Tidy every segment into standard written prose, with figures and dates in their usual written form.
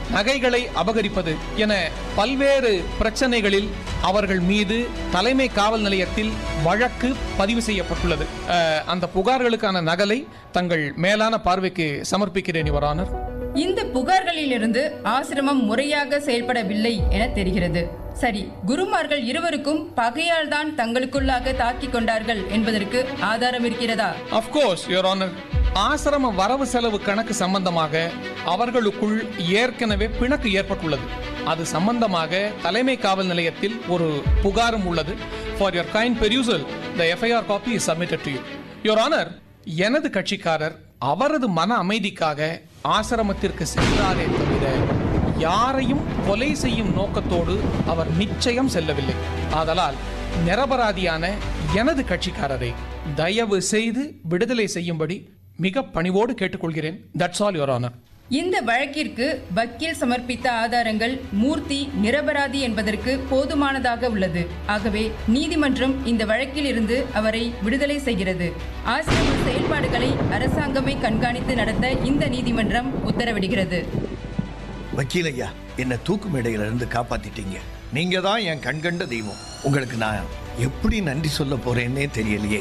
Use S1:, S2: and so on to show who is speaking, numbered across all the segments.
S1: நகைகளை அபகரிப்பது என பல்வேறு பிரச்சனைகளில் அவர்கள் மீது தலைமை காவல் நிலையத்தில் வழக்கு பதிவு செய்யப்பட்டுள்ளது. அந்த புகார்களுக்கான நகலை தங்கள் மேலான பார்வைக்கு சமர்ப்பிக்கிறேன் யுவர் ஆனர்.
S2: இந்த புகார்களிலிருந்து ஆசிரமம் முறையாக செயல்படவில்லை என தெரிகிறது. சரி, குருமார்கள் இருவருக்கும் பகையால் தான் தங்களுக்குள்ளாக தாக்கிக் கொண்டார்கள் என்பதற்கு ஆதாரம் இருக்கிறதா?
S1: Of course your honour. ஆசிரம வரவு செலவு கணக்கு சம்பந்தமாக அவர்களுக்குள் ஏற்கனவே பிணக்கு ஏற்பட்டுள்ளது. அது சம்பந்தமாக தலைமை காவல் நிலையத்தில் ஒரு புகாரும் உள்ளது. For your kind பெரியூசல் the FIR copy is submitted to you. Your honour, எனது கட்சிக்காரர் அவரது மன அமைதிக்காக ஆசிரமத்திற்கு சென்றாரே தவிர யாரையும் கொலை செய்யும் நோக்கத்தோடு அவர் நிச்சயம் செல்லவில்லை. ஆதலால் நிரபராதியான எனது கட்சிக்காரரை தயவு செய்து விடுதலை செய்யும்படி மிக பணிவோடு கேட்டுக்கொள்கிறேன். That's all your honour.
S2: இந்த வழக்கிற்கு வக்கீல் சமர்ப்பித்த ஆதாரங்கள் மூர்த்தி நிரபராதி என்பதற்கு போதுமானதாக உள்ளது. ஆகவே நீதிமன்றம் இந்த வழக்கில் இருந்து அவரை விடுதலை செய்கிறது. ஆசிரம செயல்பாடுகளை அரசாங்கமே கண்காணித்து நடத்த இந்த நீதிமன்றம் உத்தரவிடுகிறது.
S3: வக்கீல் ஐயா, என்னை தூக்கு மேடையிலிருந்து காப்பாத்திட்டீங்க. நீங்க தான் என் கண்கண்ட தெய்வம். உங்களுக்கு நான் எப்படி நன்றி சொல்ல போறேன்னே தெரியலையே.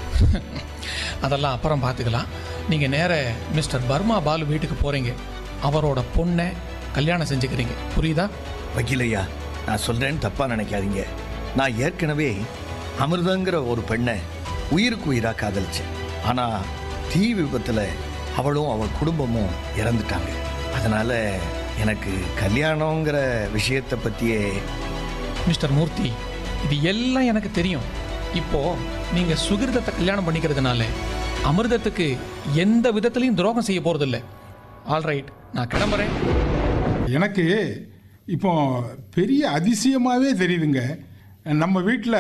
S1: அதெல்லாம் அப்புறம் பார்த்துக்கலாம். நீங்கள் நேர மிஸ்டர் பர்மா பாலு வீட்டுக்கு போகிறீங்க. அவரோட பொண்ணை கல்யாணம் செஞ்சுக்கிறீங்க, புரியுதா?
S3: வக்கீல் ஐயா, நான் சொல்கிறேன்னு தப்பாக நினைக்காதீங்க. நான் ஏற்கனவே அமிர்தங்கிற ஒரு பெண்ணை உயிருக்கு உயிராக காதலிச்சேன். ஆனால் தீ விபத்தில் அவளும் அவள் குடும்பமும் இறந்துட்டாங்க. அதனால் எனக்கு கல்யாணங்கிற விஷயத்தை பற்றியே.
S1: மிஸ்டர் மூர்த்தி, இது எல்லாம் எனக்கு தெரியும். இப்போது நீங்கள் சுகிர்தத்தை கல்யாணம் பண்ணிக்கிறதுனால அமிர்தத்துக்கு எந்த விதத்திலையும் துரோகம் செய்ய போகிறதில்ல. ஆல்ரைட், நான் கிளம்புறேன்.
S4: எனக்கு இப்போ பெரிய அதிசயமாகவே தெரியுதுங்க. நம்ம வீட்டில்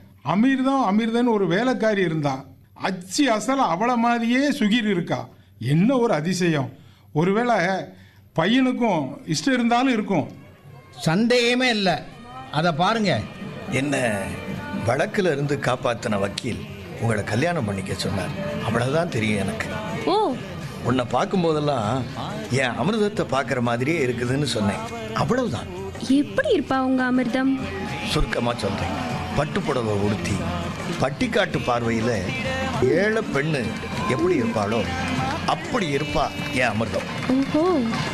S4: அமிர்தன் ஒரு வேலைக்காரி இருந்தா. அச்சு அசல அவளை மாதிரியே சுகிர் இருக்கா. என்ன ஒரு அதிசயம்! ஒருவேளை பையனுக்கும் இஷ்டம் இருந்தாலும் இருக்கும்.
S5: சந்தேகமே இல்லை. அதை பாருங்க.
S3: என்ன வழக்கில் இருந்து காப்பாற்றின வக்கீல் உங்களை கல்யாணம் பண்ணிக்க சொன்னார். அவ்வளோதான் தெரியும் எனக்கு.
S6: ஓ,
S3: உன்னை பார்க்கும்போதெல்லாம் என் அமிர்தத்தை பார்க்குற மாதிரியே இருக்குதுன்னு சொன்னேன். அவ்வளவுதான்.
S6: எப்படி இருப்பா உங்க அமிர்தம்?
S3: சுருக்கமாக சொல்கிறேன். பட்டுப்புடவை உடுத்தி பட்டிக்காட்டு பார்வையில் ஏழை பெண்ணு எப்படி இருப்பாளோ அப்படி இருப்பா என் அமிர்தம்.
S6: ஓஹோ.